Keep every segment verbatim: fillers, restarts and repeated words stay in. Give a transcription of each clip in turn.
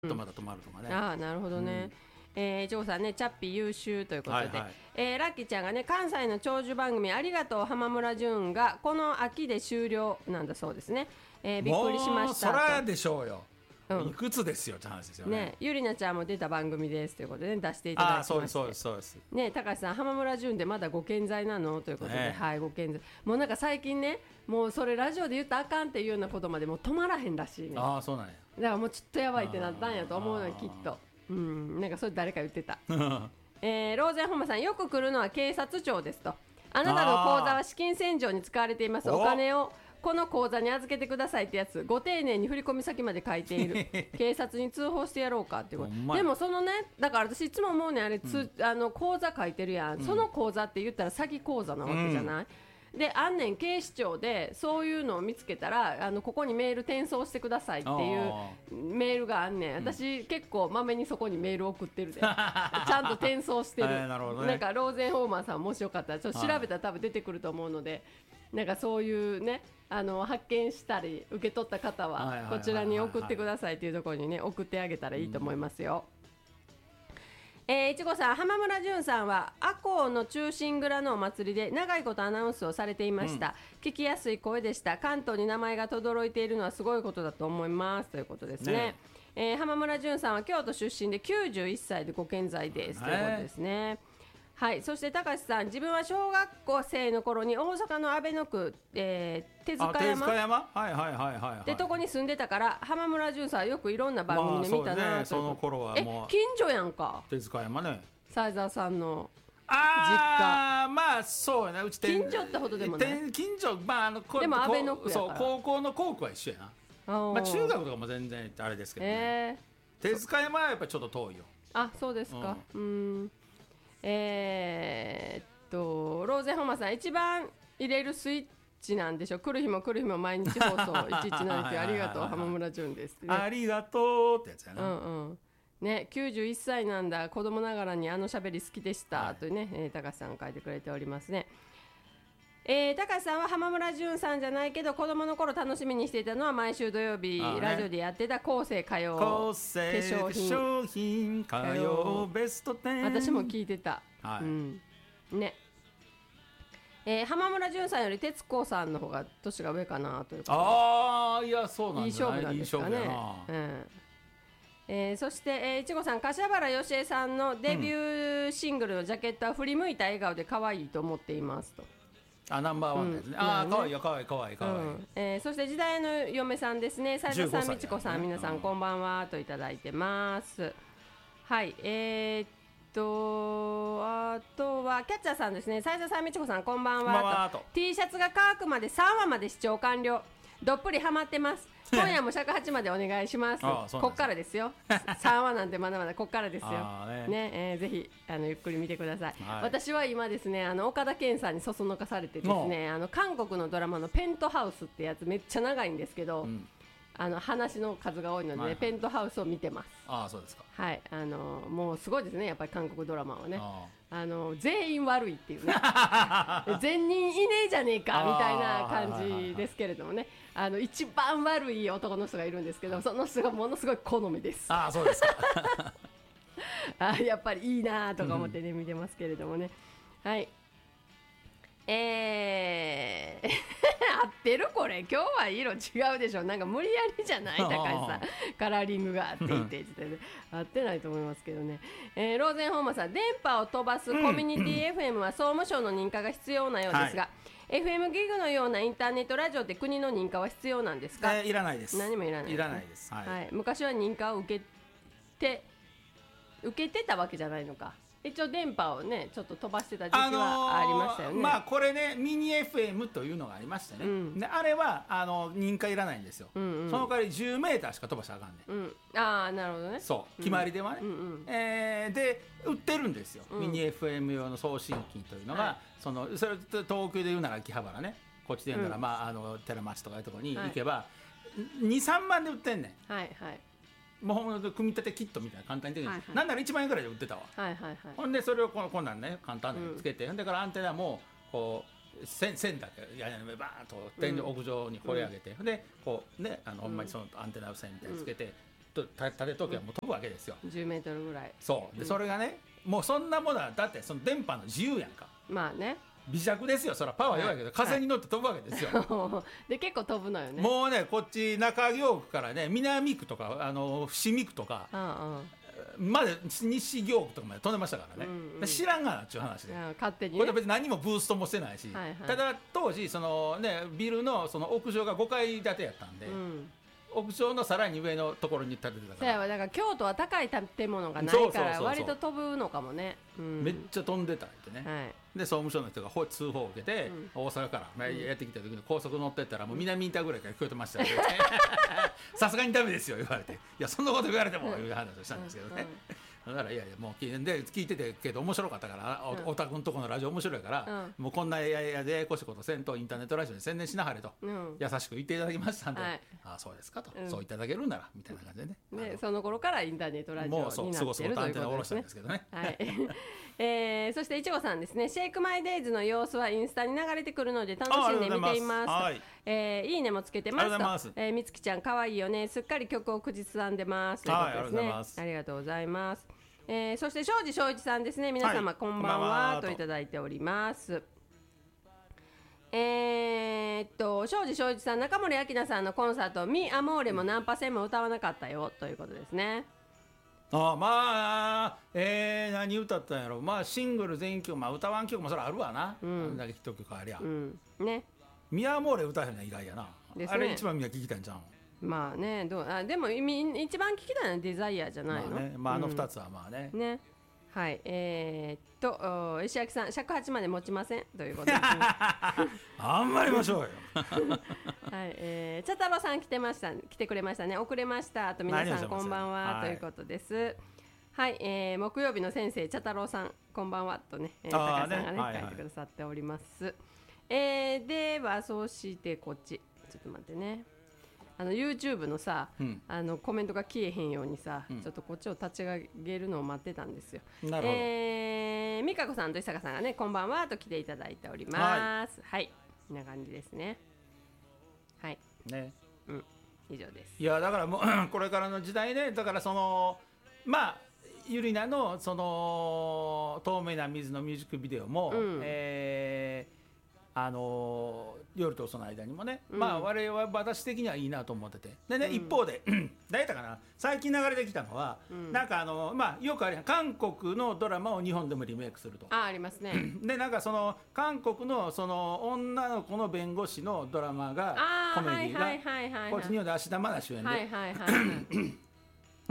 とまだ止まるとかね、 うん、ああなるほどね、うん、えー、ジョーさんねチャッピー優秀ということで、はいはい、えー、ラッキーちゃんがね関西の長寿番組ありがとう浜村淳がこの秋で終了なんだそうですね、えー、びっくりしましたと。 もうそらでしょうよ、うん、いくつですよって話ですよ ね, ねゆりなちゃんも出た番組ですということで、ね、出していただきまして、あそうですそうですそうですね。高橋さん浜村淳でまだご健在なのということで、ね、はいご健在。もうなんか最近ねもうそれラジオで言ったらあかんっていうようなことまでもう止まらへんらしいね。 ああそうなんや。 だからもうちょっとやばいってなったんやと思うのよきっと。うんなんかそれ誰か言ってた、えー、ローゼンホンマさんよく来るのは警察庁ですと。あなたの口座は資金洗浄に使われています。お金をこの口座に預けてくださいってやつご丁寧に振り込み先まで書いている警察に通報してやろうかっていうことでもそのねだから私いつも思うねあれつ、うん、あの口座書いてるやん、うん、その口座って言ったら詐欺口座なわけじゃない、うん、であんねん警視庁でそういうのを見つけたらあのここにメール転送してくださいっていうメールがあんねん。私、うん、結構まめにそこにメール送ってるでちゃんと転送してる、えーなるほどね、なんかローゼンホーマーさんもしよかったらちょっと調べたら多分出てくると思うので、なんかそういうねあの発見したり受け取った方はこちらに送ってくださいというところにね送ってあげたらいいと思いますよ、うんえー、いちごさん浜村淳さんは赤穂の中心蔵のお祭りで長いことアナウンスをされていました、うん、聞きやすい声でした。関東に名前が轟いているのはすごいことだと思いますということです ね, ね、えー、浜村淳さんは京都出身できゅうじゅういっさいでご健在ですということですね。はい、そして高橋さん自分は小学校生の頃に大阪の阿倍野区、えー、手塚山ってとこに住んでたから浜村淳さんはよくいろんな番組で見たな、まあ そ, ね、その頃はもう近所やんか手塚山ね斉沢さんの実家。 あまあそうねうち近所ってほどでもない近所、まあ、あのでも阿倍野区やからそう高校の校区は一緒やな、まあ、中学とかも全然あれですけどね、えー、手塚山はやっぱりちょっと遠いよ。 あそうですか、うん、うんえー、っとローゼンホマさん一番入れるスイッチなんでしょう。来る日も来る日も毎日放送いちいちななきゅうありがとう浜村淳です、ね、 ありがとうってやつやな、 うんうんね、きゅうじゅういっさいなんだ子供ながらにあのしゃべり好きでした、はい、というね、えー、高橋さん書いてくれておりますね。えー、高橋さんは浜村淳さんじゃないけど子供の頃楽しみにしていたのは毎週土曜日、ね、ラジオでやってた厚生歌謡化粧品歌謡ベストじゅう私も聞いてた、はいうんねえー、浜村淳さんより徹子さんの方が年が上かなというか、 ああいやそうなんいい勝負なんですかね。いい勝負やな、うんえー、そして、えー、いちごさん柏原芳恵さんのデビューシングルのジャケットは振り向いた笑顔で可愛いと思っていますと。 あナンバーワンですね、うん、ああかわいいよかわいいかわいいかわいい、うんえー、そして時代の嫁さんですね斉田さん、美智子さん、ね、皆さんこんばんはといただいてます。はいえー、っとあとはキャッチャーさんですね斉田さん、美智子さんこんばんはと T シャツが乾くまでさんわまで視聴完了どっぷりハマってます今夜も尺八までお願いしますこっからですよさんわなんてまだまだこっからですよ、ねねえー、ぜひあのゆっくり見てください、はい、私は今ですねあの岡田健さんにそそのかされてですねあの韓国のドラマのペントハウスってやつめっちゃ長いんですけど、うんあの話の数が多いので、ねはいはい、ペントハウスを見てます。 ああそうですか。 はいあのもうすごいですねやっぱり韓国ドラマはね あ, あの全員悪いっていうね全人いねえじゃねえかみたいな感じですけれどもねあの一番悪い男の人がいるんですけどその人がものすごい好みです。 ああそうですかあやっぱりいいなとか思ってね、うん、見てますけれどもねはいえー合ってるこれ今日は色違うでしょなんか無理やりじゃない高橋さんカラーリングがあっていて合ってないと思いますけどね、えー、ローゼンホーマさん電波を飛ばすコミュニティ エフエム は総務省の認可が必要なようですが、はい、エフエム ギグのようなインターネットラジオって国の認可は必要なんですか。 えー、いらないです。 何もいらないです、ね、 いらないです、はいはい、昔は認可を受けて受けてたわけじゃないのか。一応電波をねちょっと飛ばしてた時期はありましたよね、あのー、 まあこれねミニ エフエム というのがありましてね、うん、であれはあの認可いらないんですよ、うんうん、その代わりじゅうメーターしか飛ばしたらあかんね、うん、 ああなるほどねそう決まりではね、うんうんうんえー、で売ってるんですよ、うん、ミニ エフエム 用の送信機というのが、はい、そのそれ東京でいうなら秋葉原ねこっちでいうなら、うんまあ、あの寺町とかいうところに行けば、はい、にさんまんで売ってんねん。はいはいもう組み立てキットみたいな簡単にできる、はいはい、なんならいちまんえんぐらいで売ってたわ、はいはいはい、ほんでそれをこのこんなんね簡単につけて、うん、だからアンテナもこう線, 線だけ屋根の上バーンと天井屋上に掘り上げて、うん、でこうねあの、うん、ほんまにそのアンテナ線みたいにつけて、 と立てときはもう飛ぶわけですよ、 じゅうメートルぐらい。 そうで、それがねもうそんなものはだってその電波の自由やんか。 まあね、 微弱ですよ、そらパワー弱いけど、はい、風に乗って飛ぶわけですよ、 はい、で結構飛ぶのよね。 もうねこっち中京区からね南区とかあの伏見区とか、うんうん、まで西京区とかまで飛んでましたからね、うんうん、知らんがなっちゅう話で、 勝手に、ね、 これ別に何もブーストもしてないし、 はいはい、 ただ当時その、ね、ビル の, その屋上がごかい建てやったんで、うん、屋上のさらに上のところに建ててたから、 だから京都は高い建物がないから割と飛ぶのかもね、 うん、めっちゃ飛んでたってね、はい、で総務省の人が通報を受けて、うん、大阪からやってきた時に高速乗ってったらもう南インターぐらいから聞こえてましたけどさすがにダメですよ言われて、いやそんなこと言われてもいう話をしたんですけどね、うんうん、だからいやいやもう聞いて聞いててけど面白かったから、うん、お, おたくんとこのラジオ面白いから、うん、もうこんなややでやこしいことせんとインターネットラジオに宣伝しなはれと、うん、優しく言っていただきましたんで、はい、ああそうですかと、うん、そういただけるんならみたいな感じでね、 でその頃からインターネットラジオになっているということですね。もうそうすごすごとアンテナ下ろしたんですけどね、はいえー、そしていちごさんですね、シェイクマイデイズの様子はインスタに流れてくるので楽しんで見ていますと、はい、えー、いいねもつけてますと、えー、みつきちゃんかわいいよね、すっかり曲を口ずさんでますということですね、はい、ありがとうございます。えー、そして庄司正一さんですね、皆様、はい、こんばんはといただいております。えー、っと庄司正一さん、中森明菜さんのコンサートミアモーレもナンパ戦も歌わなかったよということですね。 ああまあ、えー、何歌ったんやろ、まあシングル全曲、まあ歌わん曲もそれあるわな、うん、あんだけヒット曲ありゃ、うん、ね、ミアモーレ歌えへんの意外やな、ね、あれ一番みんな聞きたいんじゃん。 まあね、どうあでも一番聞きたいのはデザイアじゃないの、 まあね、まあ、あのふたつはまあね、うん、 ね、はい、えー、っと石焼さん、尺八まで持ちませんということです、ね、 あんまりましょうよはい、えー、茶太郎さん来てました来てくれましたね、遅れましたと、皆さんこんばんは、はい、ということです。はい、えー、木曜日の先生茶太郎さんこんばんはとね、えー、高橋さんがね、はいはい、書いてくださっております。えー、ではそしてこっちちょっと待ってね、あの YouTube のさ、うん、あのコメントが消えへんようにさ、うん、ちょっとこっちを立ち上げるのを待ってたんですよ。なるほど。えー、美香子さんと伊坂さんがねこんばんはと来ていただいております。はい、はい、こんな感じですね。はいね、うん、以上です。 いやだからもうこれからの時代ね、だからそのまあゆりなのその透明な水のミュージックビデオも、うん、えーあのー、夜とその間にもね、うん、まあ我々は私的にはいいなと思ってて、でね、うん、一方で誰だかな、最近流れてきたのは、うん、なんかあのまあよくあるやん、韓国のドラマを日本でもリメイクすると、 あありますねでなんかその韓国のその女の子の弁護士のドラマがコメディがこっちによって芦田愛菜主演で、はいはいはい、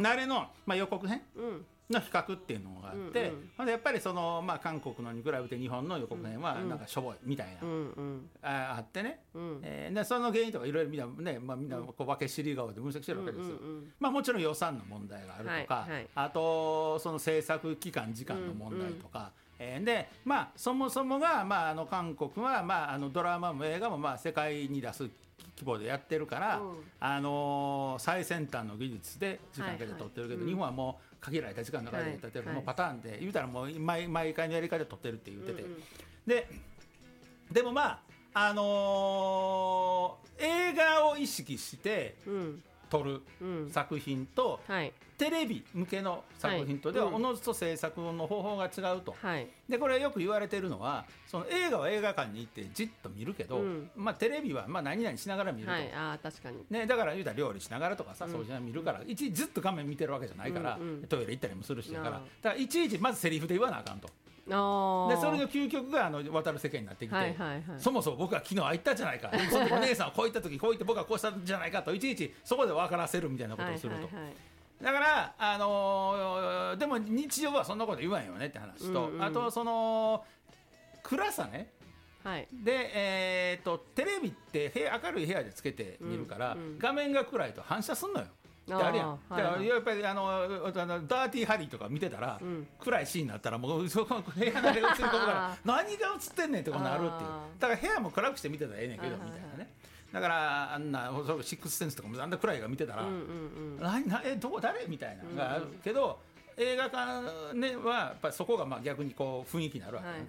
あれの、まあ、予告編、うんの比較っていうのがあって、うんうん、でやっぱりその、まあ、韓国のに比べて日本の予告編はなんかしょぼいみたいな、うんうん、あ, あってね、うんえー、でその原因とかいろいろみんなね、まあ、みんなこう分け知り顔で分析してるわけですよ、うんうんうん、まあ、もちろん予算の問題があるとか、はいはい、あとその制作期間時間の問題とか、うんうんえー、でまあそもそもが、まあ、あの韓国は、まあ、あのドラマも映画もまあ世界に出す規模でやってるから、うんあのー、最先端の技術で時間かけて撮ってるけど、はいはい、日本はもう限られた時間の中で例えばもうパターンで言うたらもう 毎, 毎回のやり方で撮ってるって言ってて、うんうん、ででもまああのー、映画を意識して撮る作品と、うんはい、テレビ向けの作品とでは、はい、おのずと制作の方法が違うと、はい、でこれよく言われてるのは、その映画は映画館に行ってじっと見るけど、うんまあ、テレビはまあ何々しながら見ると、はい、あ確かに、ね、だから言うたら料理しながらとかさ、うん、そうじゃ見るからいちいちずっと画面見てるわけじゃないから、うんうん、トイレ行ったりもするしだからだからいちいちまずセリフで言わなあかんと。あでそれの究極があの渡る世間になってきて、はいはいはい、そもそも僕は昨日会ったじゃないかその時お姉さんはこういった時こういって僕はこうしたんじゃないかといちいちそこで分からせるみたいなことをすると、はいはいはいだから、あのー、でも日常はそんなこと言わんよねって話と、うんうん、あとその暗さね、はい、で、えー、とテレビって部屋明るい部屋でつけて見るから、うんうん、画面が暗いと反射すんのよ。ああるやん、だからやっぱりあのあのダーティーハリーとか見てたら、うん、暗いシーンになったらもうそこ部屋の映が映り込むから何が映ってんねんってことになるっていう、だから部屋も暗くして見てたらええねんけどみたいなね。だからあんなシックスセンスとかもあんな暗い映画見てたら、うんうんうん、ななえどこ誰みたいなのがあるけど、うんうん、映画館、ね、はやっぱりそこがまあ逆にこう雰囲気になるわけ、はいはい、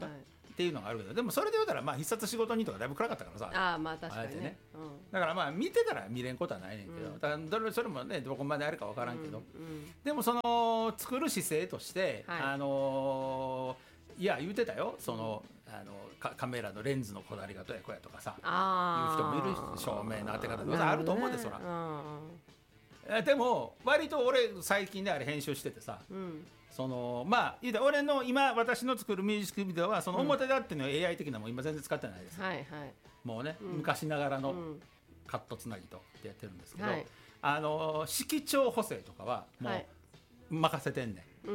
っていうのがあるけど、でもそれで言うたらまあ必殺仕事人とかだいぶ暗かったからさ、 ああまあ確かに ね, ね、 うん、 だからまあ見てから見れんことはないねんけど、うん、だからどれそれもねどこまであるか分からんけど、うんうん、でもその作る姿勢として、はい、あのー、いや言うてたよ、そのあのカメラのレンズのこだわりがどうやこうやとかさ、いう人もいるし、照明の当て方とかあると思うで、そら、うん、でも割と俺最近であれ編集しててさ、うん、そのまあ言うたら俺の今私の作るミュージックビデオはその表立っての エーアイ 的なもん今全然使ってないです、はいはい、もうね、うん、昔ながらのカットつなぎとってやってるんですけど、はい、あの色調補正とかはもう任せてんねん、うんうん、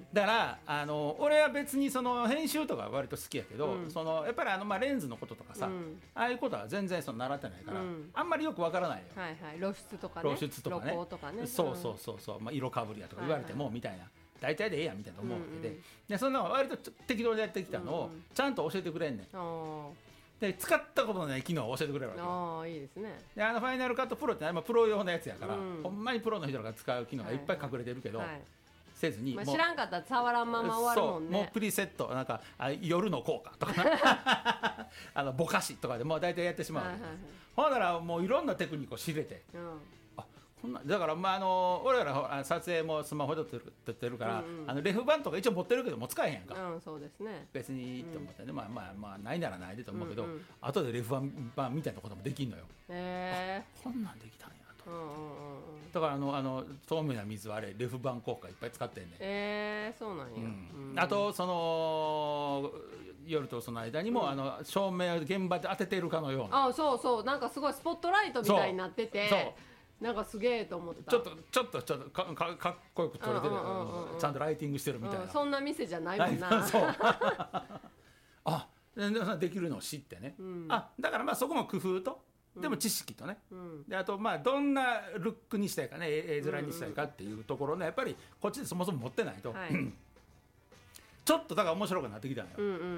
だからあの俺は別にその編集とか割と好きやけど、うん、そのやっぱりあのまあレンズのこととかさ、うん、ああいうことは全然その習ってないから、うん、あんまりよくわからないよ、 はいはい、露出とかね、 露出とかね、 露光とかね、 そうそうそうそう、まあ、色かぶりやとか言われてもみたいな、はいはい、大体でええやんみたいな思うわけで、うんうん、でそんなの割と適当でやってきたのをちゃんと教えてくれんねん、うん、で使ったことのない機能を教えてくれるわけよ。 あいいですね。 であのファイナルカットプロって、まあ、プロ用のやつやから、うん、ほんまにプロの人が使う機能がいっぱい隠れてるけど、はいはい、せずに、 まあ、知らんかったら触らんまま終わるもんね。 そうもうプリセットなんかあ夜の効果とかあのぼかしとかでもう大体やってしまう、はいはいはい、ほんならもういろんなテクニックを知れて、うん、あこんなだからまああの俺ら撮影もスマホで撮ってるから、うんうん、あのレフ板とか一応持ってるけどもう使えへんやんか、 うん、そうですね、 別にと思って、ね、うん、まあまあまあないならないでと思うけど、うんうん、後でレフ板みたいなこともできんのよ。へー、こんなんできたんやと、うんうんうん、だからあのあの透明な水はあれレフ板効果いっぱい使ってんねん。 えー、そうなんや、 うん、あとその夜とその間にも、うん、あの照明を現場で当ててるかのような、 あそうそうなんかすごいスポットライトみたいになっててなんかすげえと思ってた。 ちょっとちょっとちょっとかかかっこよく撮れてる、うんうんうん、ちゃんとライティングしてるみたいな、うん、 そんな店じゃないもんなそうあできるのを知ってね、うん、あだからまあそこも工夫とでも知識とね、うん、であとまあどんなルックにしたいかね絵面にしたいかっていうところねやっぱりこっちでそもそも持ってないと、はい、ちょっとだから面白くなってきたのよ、うんうんうんうん、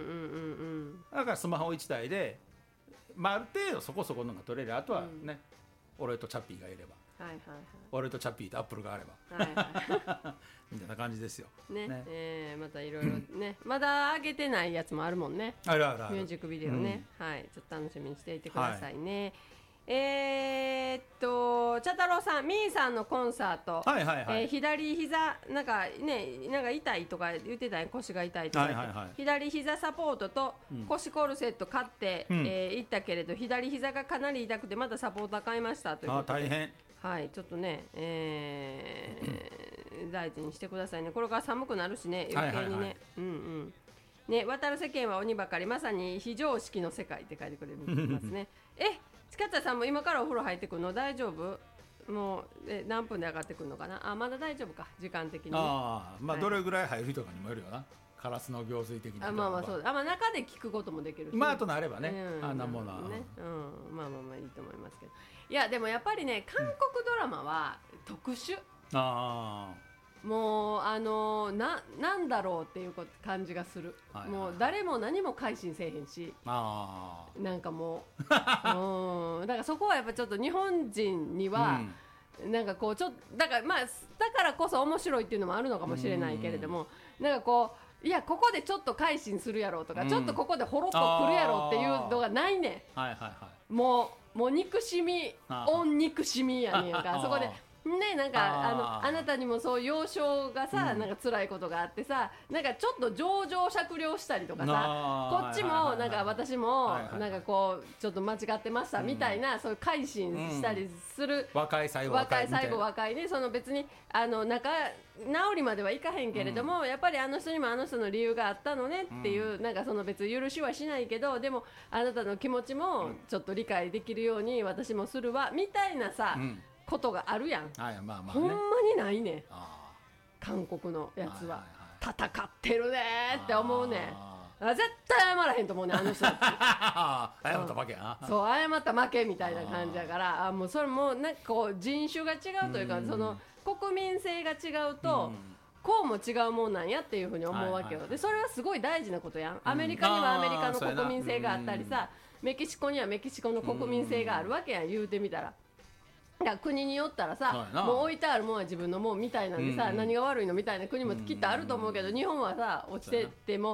だからスマホいちだいで、まあ、ある程度そこそこのが撮れる、あとはね、うん、俺とチャッピーがいれば、はいはいはい、俺とチャッピーとアップルがあれば、はいはい、みたいな感じですよね、 ねえー、またいろいろねまだ上げてないやつもあるもんね、 あるあるあるミュージックビデオね、うん、はい、ちょっと楽しみにしていてくださいね、はい、えー、っと茶太郎さん、みーさんのコンサート、はいはいはい、えー、左膝なんかねなんか痛いとか言ってたね、腰が痛いとか、はいはいはい、左膝サポートと腰コルセット買って、うん、えー、行ったけれど左膝がかなり痛くてまたサポーター買いましたということで、 あ大変、 はい、ちょっとね、えー、大事にしてくださいね。これから寒くなるしね、余計にね、はいはいはい、うんうんね、渡る世間は鬼ばかり、まさに非常識の世界って書いてくれますねえ近田さんも今からお風呂入ってくるの大丈夫？もうえ何分で上がってくるのかな。あまだ大丈夫か時間的に、ね、 あまあ、はい、どれぐらい入るとかにもよるよな、カラスの行水的な、 あまあまあそうあ、まあ、中で聞くこともできるし、ね、 まあとなればね、うん、あんなものは、 ね、うん、まあまあまあいいと思いますけど、いやでもやっぱりね韓国ドラマは特殊、うん、あもうあのー、な, なんだろうっていう感じがする、はいはいはい、もう誰も何も改心せえへんし、あなんかもう、うん、だからそこはやっぱちょっと日本人には、うん、なんかこうちょっとだからまあだからこそ面白いっていうのもあるのかもしれないけれども、うん、なんかこういやここでちょっと改心するやろうとか、うん、ちょっとここでほろっとくるやろうっていうのがないねん、はいはいはい、もうもう憎しみオン憎しみやねんかそこでね、なんか あ, あのあなたにもそう幼少がさ、うん、なんか辛いことがあってさなんかちょっと情状酌量したりとかさこっちもなんか私もなんかこうちょっと間違ってましたみたいな、うん、そういう改心したりする、 うん、若い最後若い最後若いねその別にあの仲直りまではいかへんけれども、うん、やっぱりあの人にもあの人の理由があったのねっていう、うん、なんかその別に許しはしないけどでもあなたの気持ちもちょっと理解できるように私もするわみたいなさ、うんことがあるやん、はいまあまあね、ほんまにないね韓国のやつは、はいはいはい、戦ってるねって思うね絶対謝らへんと思うねあの人謝った負けやなそう謝った負けみたいな感じだからあもうそれもなんかこう人種が違うというかその国民性が違うとこうも違うもんなんやっていうふうに思うわけよ、はいはいはい、でそれはすごい大事なことやんアメリカにはアメリカの国民性があったりさメキシコにはメキシコの国民性があるわけやん言うてみたらだ国によったらさもう置いてあるもんは自分のもんみたいなんでさ、うんうん、何が悪いのみたいな国もきっとあると思うけど日本はさ落ちてっても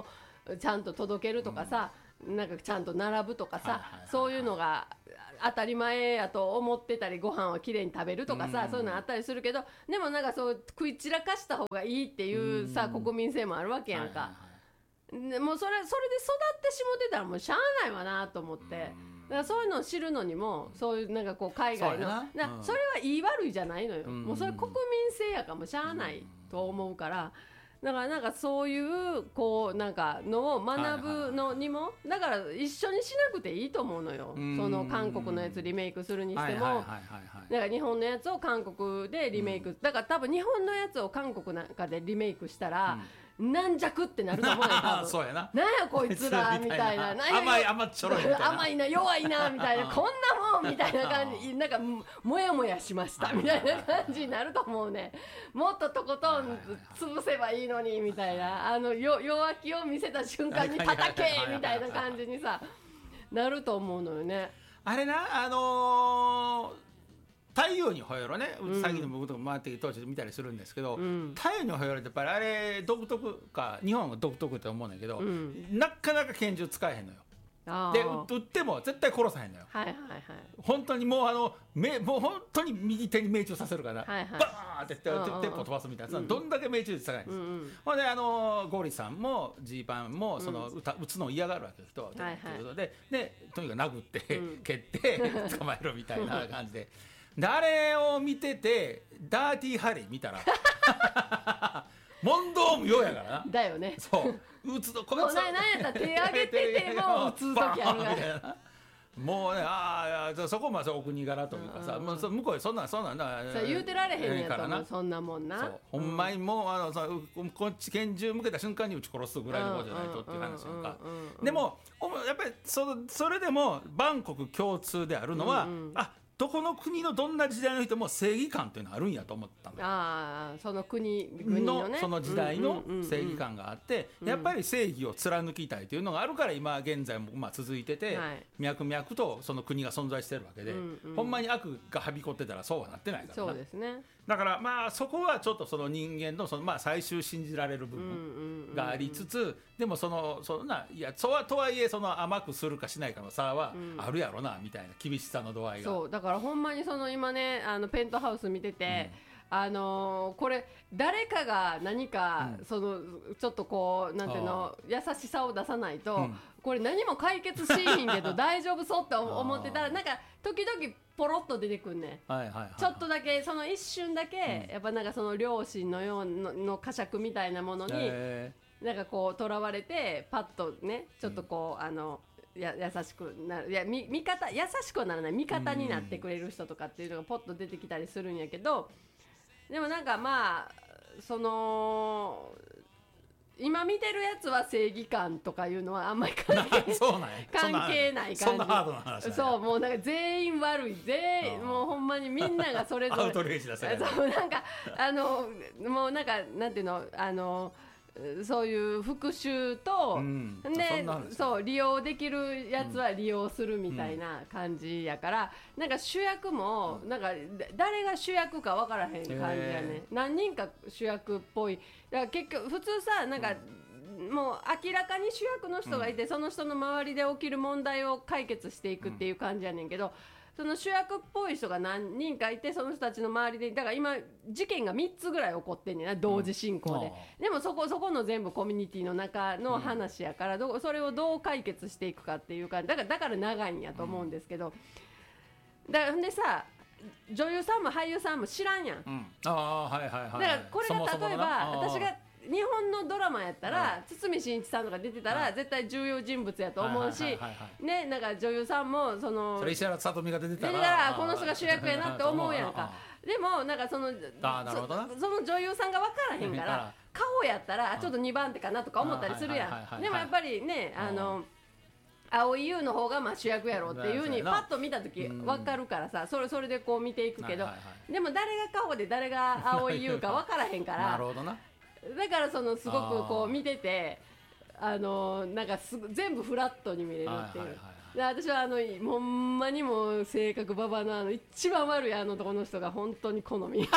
ちゃんと届けるとかさ、うん、なんかちゃんと並ぶとかさ、はいはいはいはい、そういうのが当たり前やと思ってたり、ご飯はきれいに食べるとかさ、うん、そういうのあったりするけど、でもなんかそう食い散らかした方がいいっていうさ、うん、国民性もあるわけやんか、はいはいはい、でもうそれそれで育ってしもてたらもうしゃあないわなと思って、うん、だからそういうのを知るのにもそういうなんかこう海外の そ, な、うん、それは言い悪いじゃないのよ、うん、もうそれ国民性やからもうしゃあないと思うから、だからなんかそういうこうなんかのを学ぶのにも、だから一緒にしなくていいと思うのよ。その韓国のやつリメイクするにしても、だから日本のやつを韓国でリメイク、だから多分日本のやつを韓国なんかでリメイクしたら、軟弱ってなると思うよ多分。 そうやな。 なんやこいつらみたいな、 甘い甘っちょろいみたいな、 甘いな弱いなみたいな、こんなもんみたいな感じ、なんかもやもやしましたみたいな感じになると思うね。もっととことん潰せばいいのにみたいな、あのよ弱気を見せた瞬間に叩けみたいな感じにさなると思うのよね。 あれな、あのー太陽にほえろね、最近の僕とか回ってきて当時見たりするんですけど、うん、太陽にほえろってやっぱりあれ独特か、日本は独特って思うんだけど、うん、なかなか拳銃使えへんのよ。で撃っても絶対殺さへんのよ、はいはいはい、本当にもうあのめもう本当に右手に命中させるから、はいはい、バーンってテンポ飛ばすみたいな、うん、どんだけ命中率高いんです、うんうん、ほんであのゴリさんもジーパンもその、うん、撃つのを嫌がるわけよ人は、はいはい、ということで、でとにかく殴って、うん、蹴って捕まえろみたいな感じでであれを見ててダーティーハリー見たら問答無用やからな。 だよね。 そう打つとこいつもう何やったら手上げてても打つ時あるからもうね、ああそこまでお国柄というかさ、うんうん、もう向こうそんなんそんなんなそ言うてられへんやと思う、そんなもんな。 そうほんまにもうあのさこっち拳銃向けた瞬間に撃ち殺すぐらいのことじゃないとっていう話なんか。でもやっぱり そ, それでも万国共通であるのは、うんうん、あどこの国のどんな時代の人も正義感っていうのがあるんやと思ったの。 ああその国国 の, ね、 その時代の正義感があって、やっぱり正義を貫きたいというのがあるから今現在もまあ続いてて、はい、脈々とその国が存在してるわけで、うんうん、ほんまに悪がはびこってたらそうはなってないからな。 そうですね。 だからまあそこはちょっとその人間のそのまあ最終信じられる部分がありつつ、でもそのそのないやそうはとはいえその甘くするかしないかの差はあるやろなみたいな厳しさの度合いが。 そうだからほんまにその今ねあのペントハウス見てて、うん、あのー、これ誰かが何か、うん、そのちょっとこうなんていうの優しさを出さないと、うん、これ何も解決しひんけど大丈夫そうって思ってたらなんか時々ポロッと出てくんね、はいはいはいはい、ちょっとだけその一瞬だけ、うん、やっぱなんかその良心のよう の, の呵責みたいなものに、えー、なんかこうとらわれてパッとねちょっとこう、うん、あのや優しくなるいや味方優しくはならない味方になってくれる人とかっていうのがポッと出てきたりするんやけど、でもなんかまあその今見てるやつは正義感とかいうのはあんまり関係そうなん関係ない感じ。 そんなハードな話。 そうもうなんか全員悪い全員もうほんまにみんながそれぞれアウトレイジだせそうなんかあのもうなんかなんていうのあのそういう復讐と、うん、でそう利用できるやつは利用するみたいな感じやから、うん、なんか主役もなんか誰が主役か分からへん感じやね。何人か主役っぽい。だから結局普通さなんか、うん、もう明らかに主役の人がいて、うん、その人の周りで起きる問題を解決していくっていう感じやねんけど、その主役っぽい人が何人かいてその人たちの周りでだから今事件がみっつぐらい起こってんねんな同時進行で、うん、でもそこそこの全部コミュニティの中の話やから、どそれをどう解決していくかっていうかだからだから長いんやと思うんですけど、だからでさ女優さんも俳優さんも知らんやん、うん、 あはいはいはい、だからこれが例えば私が日本のドラマやったら、うん、堤真一さんとか出てたら、うん、絶対重要人物やと思うし、ね、なんか女優さんもそのそれ石原さとみが出てたら出てたらこの人が主役やなって思うやんかでもなんかそのあなるほどなそ, その女優さんが分からへんから顔やったらちょっとにばん手かなとか思ったりするやん。でもやっぱりねあの蒼井優の方がまあ主役やろっていう風にパッと見た時分かるからさ、それそれでこう見ていくけど、でも誰が顔で誰が蒼井優か分からへんからなるほどな。 だからそのすごくこう見ててあのなんかす全部フラットに見れるっていう、で私はあのほんまにもう性格ババのあの一番悪いあの男の人が本当に好み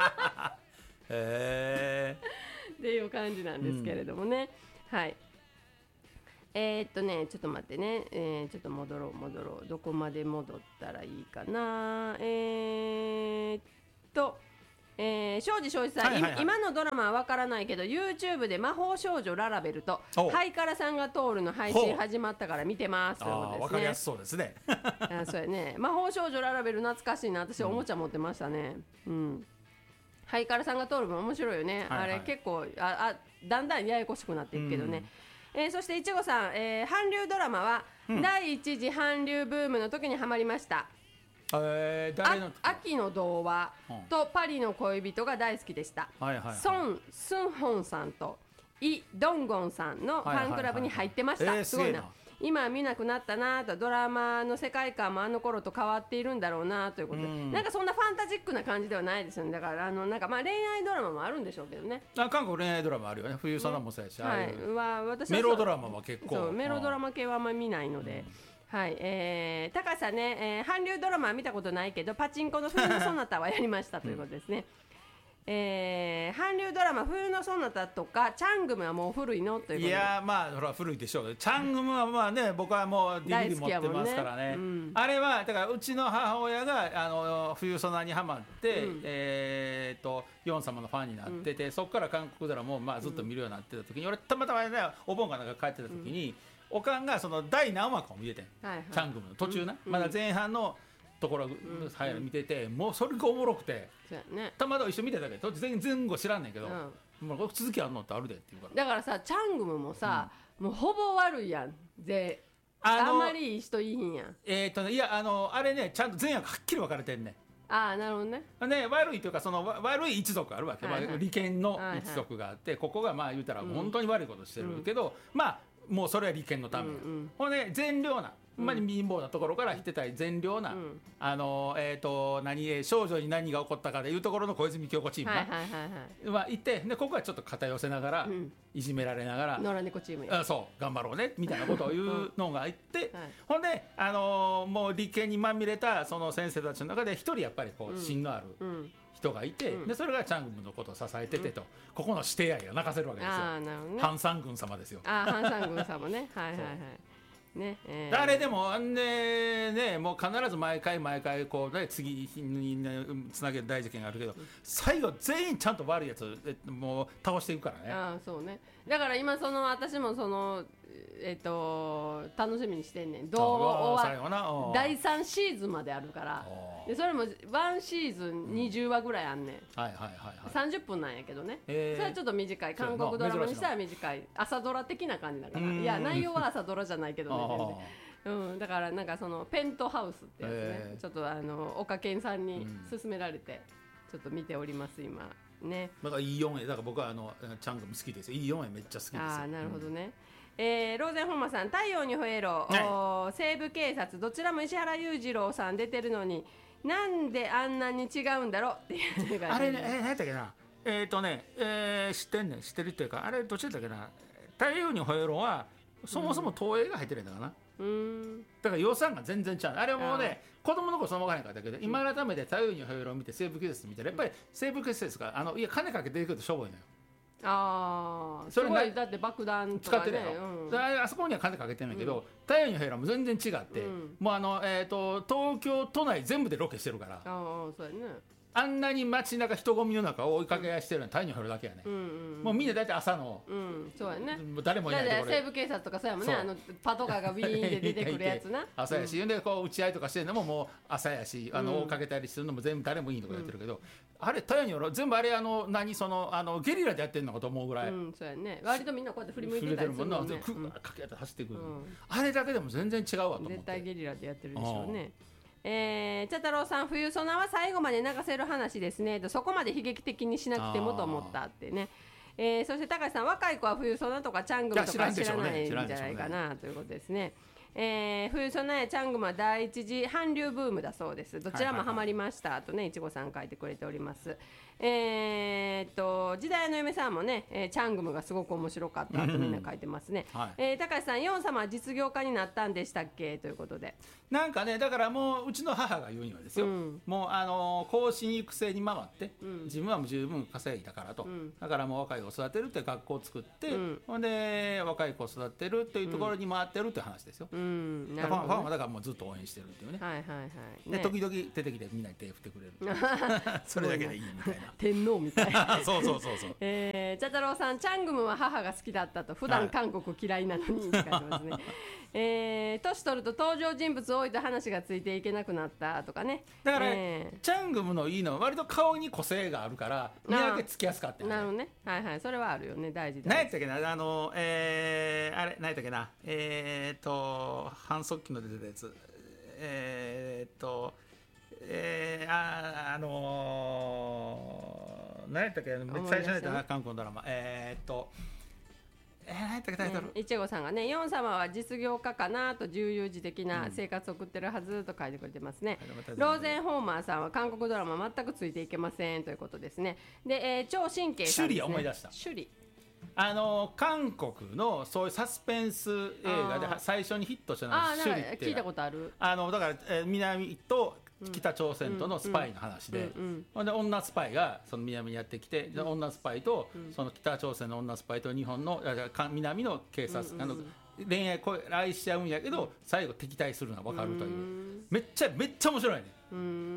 へっていう感じなんですけれどもね、うん、はいえー、っとねちょっと待ってね、えー、ちょっと戻ろう戻ろうどこまで戻ったらいいかな。えー、っとえー、庄司庄司さん、はいはいはい、今のドラマはわからないけど YouTube で魔法少女ララベルとハイカラさんが通るの配信始まったから見てますということですね。 わかりやすそうですねあそうやね、魔法少女ララベル懐かしいな。私おもちゃ持ってましたね、うんうん、ハイカラさんが通るも面白いよね、はいはい、あれ結構ああだんだんややこしくなっていくけどね、うんえー、そしていちごさん、えー、韓流ドラマは、うん、第一次韓流ブームの時にハマりました。 えー、誰の秋の童話とパリの恋人が大好きでした、はいはいはい、ソン・スンホンさんとイ・ドンゴンさんのファンクラブに入ってました、はいはいはい、すごいな、えー、今は見なくなったなと、ドラマの世界観もあの頃と変わっているんだろうなということで、んなんかそんなファンタジックな感じではないですよね。だからあのなんかまあ恋愛ドラマもあるんでしょうけどね。 あ韓国恋愛ドラマあるよね。冬貞もそうやし、ねはい、 は私はメロドラマは結構そうメロドラマ系はあんまり見ないので、うんはい、えー、高橋さんね、えー、韓流ドラマは見たことないけどパチンコの冬のソナタはやりましたということですね、うんえー、韓流ドラマ冬のソナタとかチャングムはもう古いのということで。 いやまあほら古いでしょう。チャングムはまあね僕はもう ディーブイディー 持ってますからね、ねうん、あれはだからうちの母親があの冬ソナにハマって、うん、えー、とヨン様のファンになってて、うん、そこから韓国ドラマをまあずっと見るようになってた時に、うん、俺たまたまねお盆かなんか帰ってた時に、うんおかんがその第何話かを見てて、はいはい、チャングムの途中な、うん、まだ前半のところ、うん、見てて、もうそれがおもろくて、うんね、たまたま一緒に見てたけど全然前後知らんねんけど、うん、もう続きあるのってあるでって言うからだからさチャングムもさ、うん、もうほぼ悪いやんで あ, あんまりいい人いいんやん。 えーっとね、いやあのあれねちゃんと前役はっきり分かれてんねん。 ああなるほどね。 ね悪いというかその悪い一族あるわけ、はいはい、利権の一族があって、はいはい、ここがまあ言うたら本当に悪いことしてるけど、うん、まあもうそれは利権のため、うんうん、ほんで善良なほんまに貧乏なところから来てたり善良な、うん、あのえっ、ー、と何少女に何が起こったかでいうところの小泉京子チームが、はいはいはいはい、いてでここはちょっと肩寄せながら、うん、いじめられながら野良猫チームやあそう頑張ろうねみたいなことを言うのがいって、うんはい、ほんで、あのー、もう利権にまみれたその先生たちの中で一人やっぱりこう芯のある、うんうん人がいて、うん、でそれがチャングムのことを支えててと、うん、ここの師弟愛が泣かせるわけですよ。あなるほど、ね、ハンサン軍様ですよ。 あハンサン軍様ねはいはいはいね、えー、 誰でもあんねねもう必ず毎回毎回こうね次に、ね、つなげる大事件があるけど、うん、最後全員ちゃんと悪いやつもう倒していくからね。 あそうねだから今その私もそのえっ、ー、と楽しみにしてんねん。どう終わだいさんシーズンまであるからでそれもワンシーズンにじゅうわぐらいあんねん、うん、はいはいはい、はい、さんじゅっぷんなんやけどね、えー、それはちょっと短い韓国ドラマにしたら短い朝ドラ的な感じだからいや内容は朝ドラじゃないけどね全然、うん、だからなんかそのペントハウスってやつね、えー、ちょっとあの岡健さんに勧められてちょっと見ております今ね。 だからいいよんえだから僕はあのチャングも好きですよ。いいよんえめっちゃ好きですよ。 あなるほどね、うんえー、ローゼン本間さん太陽に吠えろ、はい、西部警察どちらも石原裕次郎さん出てるのになんであんなに違うんだろうっていうあれねえー、何やったっけなえっ、ー、とね、えー、知ってんねん知ってるっていうかあれどっちだったっけな太陽に吠えろはそもそも東映が入ってるんだからな、うん、だから予算が全然違うあれはもうね子供の頃その分からへんかったけど、うん、今改めて太陽に吠えろを見て西部警察見たらやっぱり西部警察があのいや金かけて出てくるとしょぼいのよ。 ああすごいだって爆弾とか、ね、使ってるやろ、うん、あそこには金かけてるんだけど、うん、太陽に吠えろも全然違って、うん、もうあの、えーと、東京都内全部でロケしてるからあそうやねあんなに街中人混みの中を追いかけ合いしてるのは太陽に吠えろだけやね、うんうん、もうみんな大体朝の、うん、 そうやね誰もいないところで西部警察とかそうやもんねあのパトカーがビーンで出てくるやつな朝やし、うん、でこう打ち合いとかしてるのももう朝やしあの、うん、追いかけたりするのも全部誰もいいところやってるけど、うん、あれ太陽に吠えろ全部あれあの何そのあのゲリラでやってるのかと思うぐらい、うん、 そうやね割とみんなこうやって振り向いてたりするもんね振れてるもんな、うん、かけて走ってくる、うん、あれだけでも全然違うわと思って絶対ゲリラでやってるでしょうね。えー、茶太郎さん冬ソナは最後まで流せる話ですねそこまで悲劇的にしなくてもと思ったってね、えー、そして高橋さん若い子は冬ソナとかチャングムとか知らないんじゃないかなということですね。えー、冬ソナやチャングムは第一次韓流ブームだそうです。どちらもハマりましたとねいちごさん書いてくれております。 えー、っと時代の嫁さんもね、えー、チャングムがすごく面白かったとみんな書いてますね、はい、えー、高橋さん、ヨン様は実業家になったんでしたっけということで、 なんかね、だからもううちの母が言うにはですよ、うん、もうあの後進育成に回って、うん、自分はもう十分稼いだからと、うん、だからもう若い子を育てるって学校を作って、うん、ほんで若い子を育てるっていうところに回ってるっていう話ですよ、うん、なるほどね、ファンはだからもうずっと応援してるっていうね、はいはいはい、ね、で時々出てきてみんなに手振ってくれるそれだけでいいみたいな天皇みたいなそうそうそうそう、 えー、茶太郎さん、チャングムは母が好きだったと、普段韓国嫌いなのにって書いてますね、はい、えー、年取ると登場人物多いと話がついていけなくなったとかね、 だから、えー、チャングムのいいのは割と顔に個性があるから見分けつきやすかった、ね、 なるほどね、はいはい、それはあるよね、大事だ。 何やったっけな、あの、えー、あれ何やったっけな、えーっと反則機の出てたやつ、えーっとえー、あ, あのー、何やったっけ、最初のやったな、韓国のドラマ、えー、っとえー、何やったっけタイトル、 ね、いちごさんがね、ヨン様は実業家かなと、重有事的な生活を送ってるはずと書いてくれてますね、うん、ローゼンホーマーさんは韓国ドラマ全くついていけませんということですね。で、えー、超神経さんですね、 首里思い出した、 首里、 あの韓国のそういうサスペンス映画で最初にヒットしたのは首里って、 聞いたことある、 あのだから、えー、南と北朝鮮とのスパイの話で、で女スパイがその南にやってきて、うん、女スパイと、うん、その北朝鮮の女スパイと日本の南の警察、うんうん、あの恋愛愛しちゃうんやけど、うん、最後敵対するのが分かるという、うん、めっちゃめっちゃ面白いね、うん、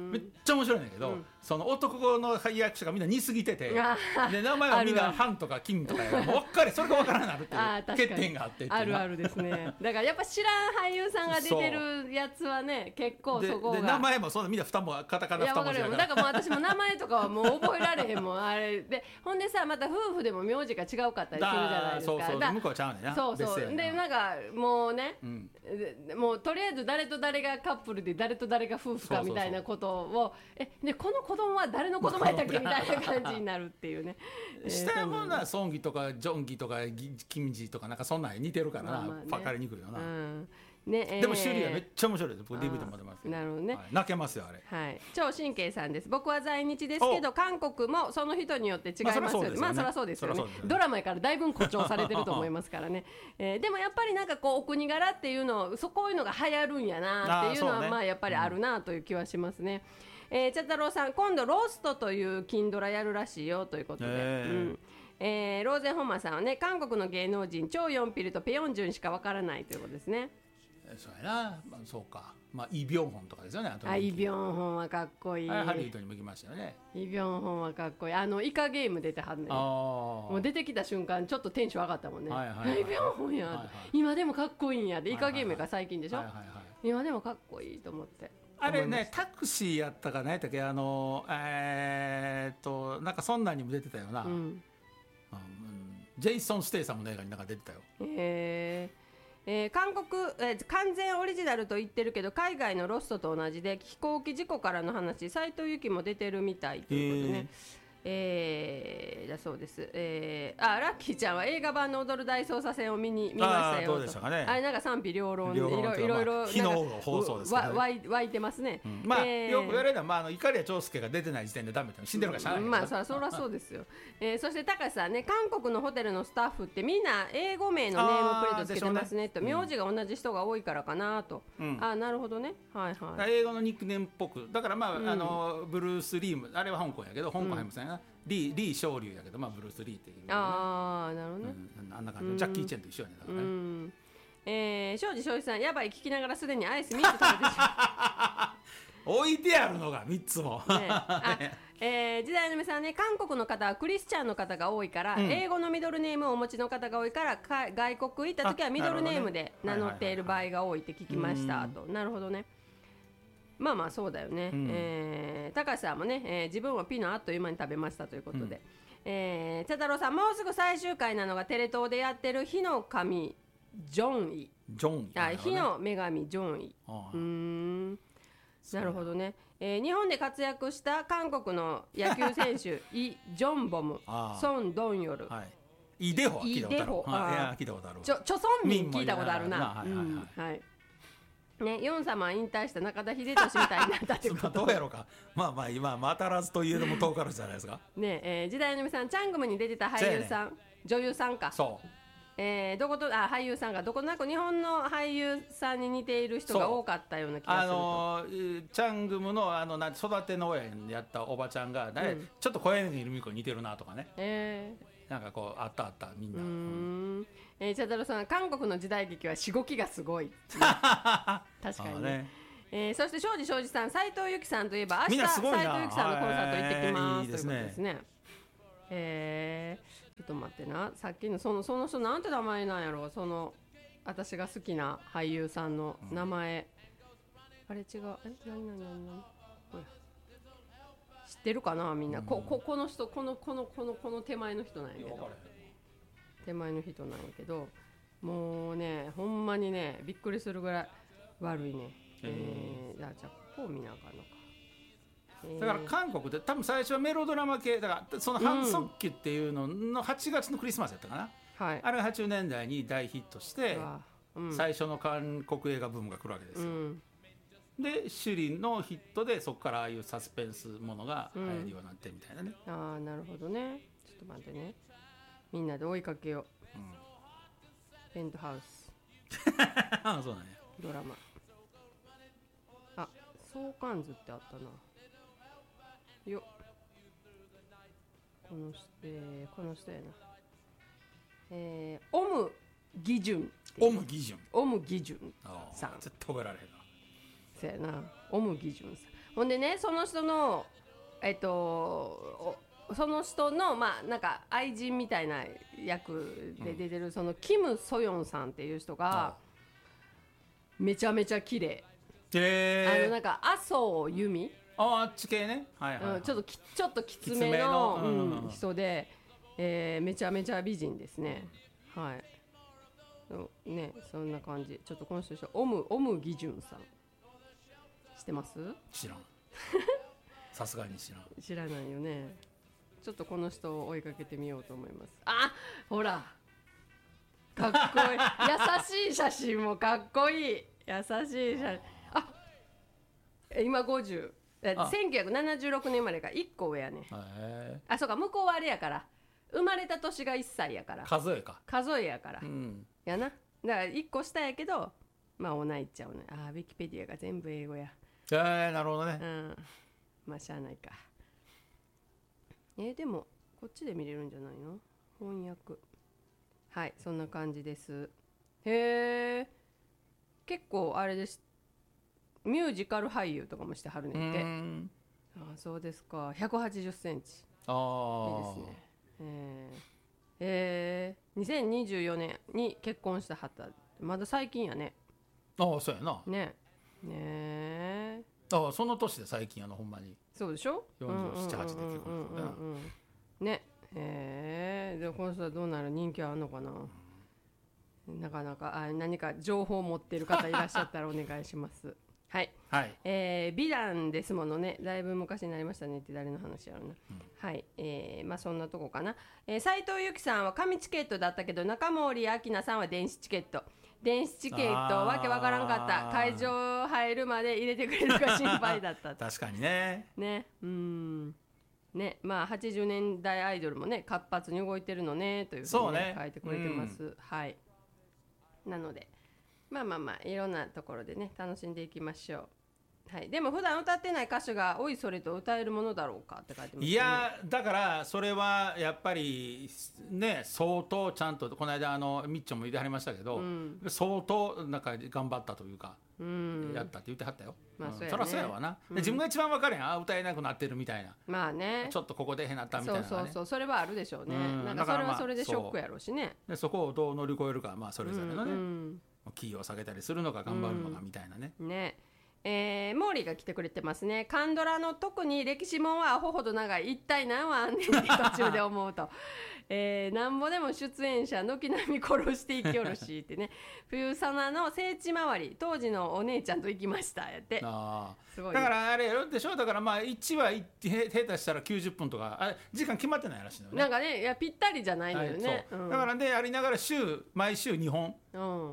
めっちゃ面白いんだけど、うん、その男の役者がみんな似すぎてて、で名前はみんなハンとかキンとかやもう分かれそれが分からなくなるっていう欠点があってってあるあるですね。だからやっぱ知らん俳優さんが出てるやつはね、結構そこがでで名前もそんなみんな二文カタカナ二文字だから、 だからもう私も名前とかはもう覚えられへんもんあれで、ほんでさ、また夫婦でも名字が違うかったりするじゃないですか。 そうそう向こうはちゃうねんな。 そうそうで、なんかもうね、うん、もうとりあえず誰と誰がカップルで誰と誰が夫婦かみたいなことを、えでこの子供は誰の子供やったっけみたいな感じになるっていうね。 下のものはソンギとかジョンギとかキムジとかなんかそんなん似てるからな、まあまあね、分かりにくいよな、うんねえー、でも修理はめっちゃ面白いです。僕 ディーブイディー も出ます。 なるほどね、 はい、泣けますよあれ、 はい、超神経さんです。僕は在日ですけど韓国もその人によって違いますよね。まあそりゃそうですよね。ドラマやからだいぶ誇張されてると思いますからね、えー、でもやっぱりなんかこうお国柄っていうのそこういうのが流行るんやなっていうのはまあやっぱりあるなという気はしますね、うん、えー、茶太郎さん、今度ローストという金ドラやるらしいよということで、えーうんえー、ローゼンホンマさんはね、韓国の芸能人超ヨンピルとペヨンジュンしかわからないということですね。 そうやな、まあ、そうか、まあ、イ・ビョンホンとかですよね。 あ、イ・ビョンホンはかっこいい。 ハリウッドにも行きましたよね。 イ・ビョンホンはかっこいい。あのイカゲーム出てはんねん。もう出てきた瞬間ちょっとテンション上がったもんね、はいはいはい、イ・ビョンホンや、はいはい、今でもかっこいいんやで、イカゲームが最近でしょ、はいはいはい、今でもかっこいいと思って。 あれね、タクシーやったか何やったっけ、あのえー、っとなんかそんなんにも出てたよな、うんうん、ジェイソン・ステイサムの映画になんか出てたよ。 へー、えー、韓国、えー、完全オリジナルと言ってるけど海外のロストと同じで飛行機事故からの話、斉藤由貴も出てるみたいということでね、えー、だそうです、えー、あラッキーちゃんは映画版の踊る大捜査線を見に見ましたよと。 あ、どうでしたかね。 あれなんか賛否両論、いろいろ昨日の放送ですけど、ね、 わ湧いてますね、 うん、まあ、えー、よく言われるのは、まあ、あの碇長介が出てない時点でダメって死んでるからしゃあない、 うん、まあそりゃそりゃそうですよ、えー、そして高橋さんね、韓国のホテルのスタッフってみんな英語名のネームプレートつけてますねと、ね、名字が同じ人が多いからかなと、うん、あ、なるほどね、はいはい、 英語のニックネームっぽくだから、まあうん、あのブルース・リーム、あれは香港やけど香港入りませんな、うん、リー・リー昇龍やけど、まあ、ブルース・リーっていう、ね、 ああ、なるほどね、 うん、あんな感じ、うん、ジャッキー・チェンと一緒やねだからね、うん、 えー、庄司庄司さん、やばい、聞きながらすでにアイスみっつ食べてしまう置いてあるのがみっつも、ね、 あ、えー、時代の皆さんね、韓国の方はクリスチャンの方が多いから、うん、英語のミドルネームをお持ちの方が多いからか外国行った時はミドルネームで名乗っている場合が多いって聞きましたと。なるほどね、まあまあそうだよね、うん、えー、高橋さんもね、えー、自分はピノあっという間に食べましたということで、うん、えー、茶太郎さん、もうすぐ最終回なのがテレ東でやってる火の神ジョンイ、 ジョンイ、 あ、火の女神ジョンイ、ああ、うーん、なるほどね、えー、日本で活躍した韓国の野球選手イ・ジョンボム、ソン・ドンヨル、 はい、イ・デホは聞いたことある、いや聞いたことある、 チョ・ソンミン聞いたことあるな、はいはいはい、はい、 ね、ヨン様引退した中田秀俊みたいになったってことどうやろうか。まあまあ今まあ当たらずといえども遠からずじゃないですか。 ねえー、時代のみさん、チャングムに出てた俳優さん、ね、女優さんか。 そう。 えー、どことあ俳優さんがどことなく日本の俳優さんに似ている人が多かったような気がすると。 あのー、チャングムのあのな育ての親にやったおばちゃんが、ね、うん、ちょっと小柳ルミ子に似てるなとかね。えー、なんかこうあったあったみんな。うーん、 うん、えー、チャタロさん、韓国の時代劇はしごきがすごい。確かにね。えー、そして庄司庄司さん、斉藤由貴さんといえば明日斉藤由貴さんのコンサート行ってきます、えー、いいですね、ということですね。えー、ちょっと待ってな、さっきのそのその人なんて名前なんやろ、その私が好きな俳優さんの名前、うん、あれ違う、え何何何何これ知ってるかなみんな、うん、こ, こ, この人このこのこのこの手前の人なんやけど、手前の人なんやけど、もうねほんまにねびっくりするぐらい悪いね。えー、じゃあじゃあこう見なあかんのか、えー、 だから韓国で多分最初はメロドラマ系だからその反則期っていうののはちがつのクリスマスやったかな、うん、はい、あれがはちじゅうねんだいに大ヒットして、うん、最初の韓国映画ブームが来るわけですよ、うん、で首里のヒットでそこからああいうサスペンスものが流行るようになってみたいなね、 うん、ああなるほどね。ちょっと待ってね、みんなで追いかけよう、うん、ペントハウスああそうなんや、 ドラマ、あ、相関図ってあったなよ、この人、えー、この人やな、えー、オム・ギジュン、 オム・ギジュンオム・ギジュンさん、 絶対覚えられへんな、 そうやな、オム・ギジュンさん。ほんでね、その人のえっとその人のまあなんか愛人みたいな役で出てる、うん、そのキム・ソヨンさんっていう人がめちゃめちゃ綺麗、あのなんか麻生由美、 ああっち系ね、はいはいはい、 うん、ちょっときちょっときつめの、うんうん、人で、えー、めちゃめちゃ美人ですね、うん、はいね、そんな感じ。ちょっとこの人オムオムギジュンさん知ってます？ 知らんさすがに知らん知らないよね。ちょっとこの人を追いかけてみようと思います。あ、ほらかっこいい優しい写真もかっこいい、優しい写真、あ今ごじゅう、せんきゅうひゃくななじゅうろくねん生まれがいっこ上やね。あ、そうか、向こうはあれやから生まれた年がいっさいやから数えか数えやから、うん、やな。だからいっこ下やけどまあ同いっちゃうね。あ、ウィキペディアが全部英語や。 えー、なるほどね、 うん、まあしゃあないか。えー、でもこっちで見れるんじゃないの、翻訳。はい、そんな感じです。へえ、結構あれです、ミュージカル俳優とかもしてはるねんって。んあ、そうですか。ひゃくはちじゅっセンチ、あ、いいですね。えーえー、にせんにじゅうよねんに結婚したはった。まだ最近やね。 ああ、そうやな。 ねね、 ああ、その年で最近やな、ほんまに。 そうでしょ、 よんじゅうなな、はちで結婚したね。ねえー、でもこの人はどうなる、人気はあるのかな、うん、なかなかあ何か情報を持っている方いらっしゃったらお願いしますはい、はい、えー、美談ですものね、だいぶ昔になりましたねって誰の話やろうな、うん、はい、えー、まあそんなとこかな。えー、斉藤由貴さんは紙チケットだったけど中森明菜さんは電子チケット。電子チケットわけわからんかった、会場入るまで入れてくれるか心配だった確かにね。 ね、うん、ね、まあはちじゅうねんだいアイドルもね活発に動いてるのねというふうに、ねね、書いてくれてます、うん、はい。なのでまあまあまあいろんなところでね楽しんでいきましょう。はい、でも普段歌ってない歌手がおいそれと歌えるものだろうかって書いてます、ね、 いやだからそれはやっぱりね相当ちゃんとこの間あのみっちょんも言ってはりましたけど、うん、相当なんか頑張ったというか、うん、やったって言ってはったよ、まあそうやね、そりゃそうやわな、うん、自分が一番分かるやん、あ歌えなくなってるみたいな、まあね、ちょっとここでへなったみたいな、ね、 そうそうそう、それはあるでしょうね、うん、なんかそれはそれでショックやろうしね。 そ, でそこをどう乗り越えるか、まあそれぞれのね、うんうん、キーを下げたりするのか頑張るのかみたいなね、 うん、ね。えー、モーリーが来てくれてますね。カンドラの特に歴史もんはアホほど長い、一体何はあんねんって途中で思うと、えー、なんぼでも出演者軒並み殺していきよるしってね。冬サナの聖地回り当時のお姉ちゃんと行きましたやって。あすごい、ね、だからあれやるでしょ。だからまあいちわ下手したらきゅうじゅっぷんとかあ時間決まってないらしいのね。 なんかね、いやぴったりじゃないのよね、 はい、そう、うん、だからでありながら週毎週にほん、うん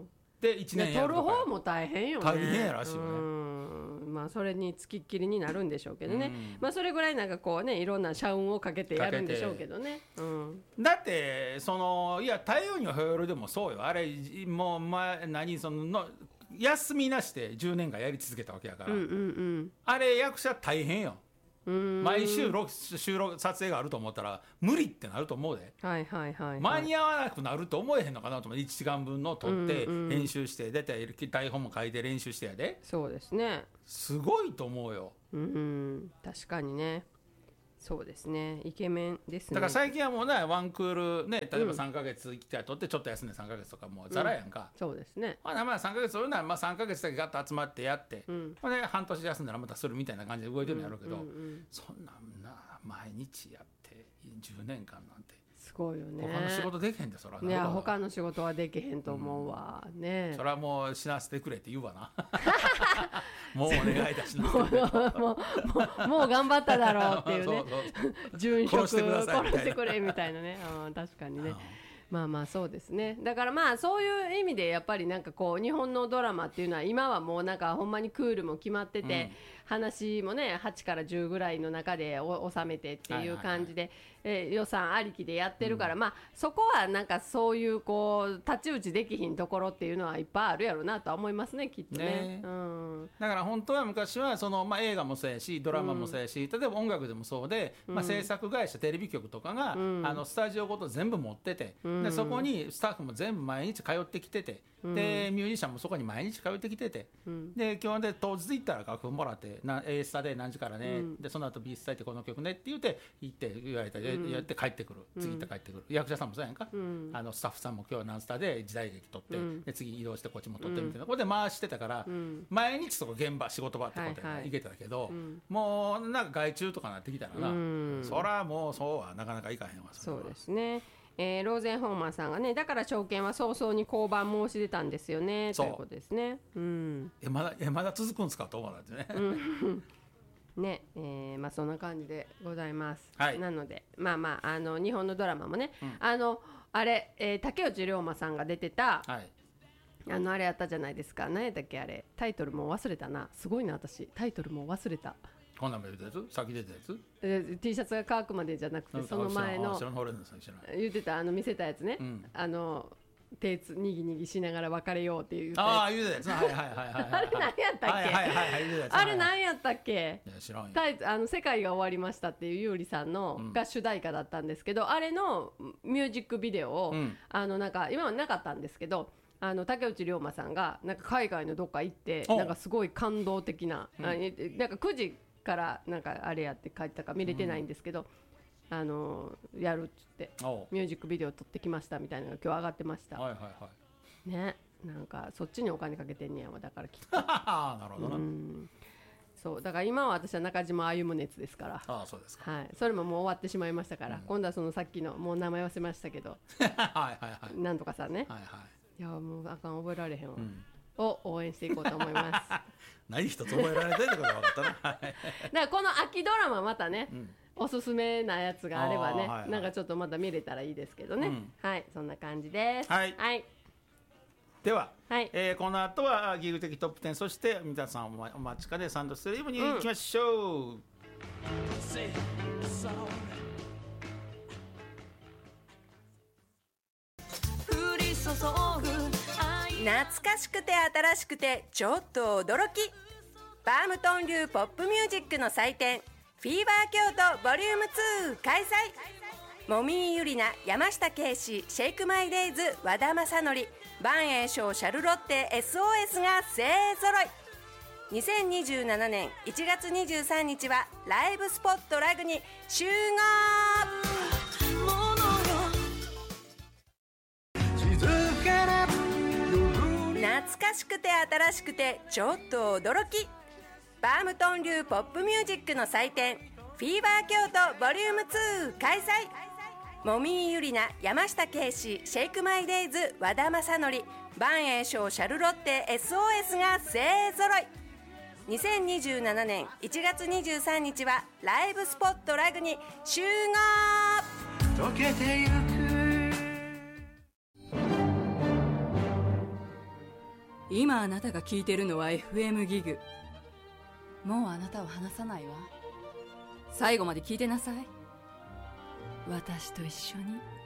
でいちねんやるとか。 撮る方も大変よね。 大変やらしいよね。 うんまあそれにつきっきりになるんでしょうけどね、 うん、 まあそれぐらいなんかこうねいろんな社運をかけてやるんでしょうけどね、うん、 だってそのいや太陽にほえろでもそうよあれもう前何そのの休みなしでじゅうねんかんやり続けたわけやから、 うんうんうん、 あれ役者大変よ。毎週収録撮影があると思ったら無理ってなると思うで、 はいはいはいはい、 間に合わなくなると思えへんのかなと思っていちじかんぶんの撮って編集して出て台本も書いて練習してやで。 そうですね、 すごいと思うよ。 うん、うん、確かにね。そうですね、イケメンですね。 だから最近はもうねワンクールね例えばさんかげつ来て撮ってちょっと休んでさんかげつとかもうザラやんか、 うん、そうですね。 まあまあさんかげつ撮るならまあさんかげつだけガッと集まってやって、うん、で半年休んだらまたするみたいな感じで動いてるんやろうけど、うんうんうん、そんなんな毎日やってじゅうねんかんなんてすごいよね。 他の仕事できへんでそら。 いや他の仕事はできへんと思うわ、うん、ね。 それはもう死なせてくれって言うわなもうお願いだしなもうもうもう頑張っただろうっていうね殉職殺してくれみたいなね、うん、確かにね。まあまあそうですね。だからまあそういう意味でやっぱりなんかこう日本のドラマっていうのは今はもうなんかほんまにクールも決まってて、うん、話もねはちからじゅうぐらいの中で収めてっていう感じで、はいはいはい、えー、予算ありきでやってるから、うん、まあそこはなんかそういうこう太刀打ちできひんところっていうのはいっぱいあるやろうなとは思いますねきっとね。ね、うん、だから本当は昔はその、まあ、映画もそうやしドラマもそうやし、うん、例えば音楽でもそうで、まあ、制作会社、うん、テレビ局とかが、うん、あのスタジオごと全部持ってて、うん、でそこにスタッフも全部毎日通ってきてて、うん、でミュージシャンもそこに毎日通ってきてて、うん、で基本で当日行ったら楽譜もらってな A スタで何時からね、うん、でその後 B スタでこの曲ねって言って行って言われたら、うん、やって帰ってくる、次行って帰ってくる、うん、役者さんもそうやんか、うん、あのスタッフさんも今日は何スタで時代劇撮って、うん、で次移動してこっちも撮ってみたいな、うん、これで回してたから、うん、毎日そこ現場仕事場ってことで、ね、はいはい、行けたけど、うん、もうなんか外注とかなってきたらな、うん、そらもうそうはなかなかいかへんわ。そそうですね。えー、ローゼンホーマンさんがねだから証券は早々に降板申し出たんですよねということですね、うん、 えまだえまだ続くんですかと思うんですね、うんねえーまあ、そんな感じでございます、 はい、 なのでまあまああの日本のドラマもね、うん、あのあれ、えー、竹内涼真さんが出てた、はい、あのあれやったじゃないですか。何やったっけあれタイトルもう忘れたな。すごいな私タイトルもう忘れた。 こんなん出たやつ先出たやつ、 えー、T シャツが乾くまでじゃなくてその前の言ってたあの見せたやつね、うん、あの手つにぎにぎしながら別れようっていうああ言うたやつはいはいはいはいあれ何やったっけ、はいはいはいはい、あれ何やったっけ。 いや知らんよ。 タイあの世界が終わりましたっていう優里さんの、うん、が主題歌だったんですけどあれのミュージックビデオを、うん、あのなんか今はなかったんですけどあの竹内涼真さんがなんか海外のどっか行ってなんかすごい感動的な、うん、なんかくじからなんかあれやって書いたか見れてないんですけど、うん、あのやるっつってミュージックビデオ撮ってきましたみたいなのが今日上がってました、 はいはいはい、 ね。なんかそっちにお金かけてんねやわだからきっとなるほどな、うん、 そうだから今は私は中島歩夢熱ですから。 ああそうですか、 はい、それももう終わってしまいましたから、うん、今度はそのさっきのもう名前忘れましたけどはいはいはいなんとかさんね、 はいはい、 いやもうあかん覚えられへんわ、うん、を応援していこうと思います何一つ覚えられてるってことが分かったなだからこの秋ドラマまたね、うん、おすすめなやつがあればね、はいはい、なんかちょっとまた見れたらいいですけどね、うん、はいそんな感じです。 はい、 はい、 では、 はいえー、この後はギグ的トップテンそして皆さんお待ちかねサンドストリームに行きましょう、うん懐かしくて新しくてちょっと驚きバームトン流ポップミュージックの祭典フィーバー京都ボリュームツー開催。もみーゆりな、山下圭史、シェイクマイデイズ、和田正則、万栄翔、シャルロッテ エスオーエス が勢ぞろい。にせんにじゅうななねんいちがつにじゅうさんにちはライブスポットラグに集合。懐かしくて新しくてちょっと驚きバームトン流ポップミュージックの祭典フィーバー京都ボリュームツー開催。もみーゆりな、山下圭史、シェイクマイデイズ、和田正則、万栄翔、シャルロッテ エスオーエス が勢ぞろい。にせんにじゅうななねんいちがつにじゅうさんにちはライブスポットラグに集合。溶けてゆく今あなたが聞いてるのは エフエム ギグ。もうあなたは話さないわ。最後まで聞いてなさい。私と一緒に